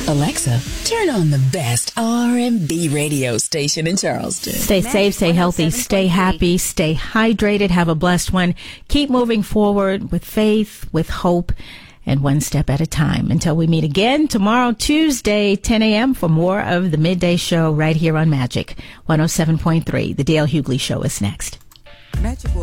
Alexa, turn on the best R&B radio station in Charleston. Stay safe, stay healthy, stay happy, stay hydrated, have a blessed one. Keep moving forward with faith, with hope, and one step at a time. Until we meet again tomorrow, Tuesday, 10 a.m. for more of the Midday Show right here on Magic 107.3. The Dale Hughley Show is next. Magic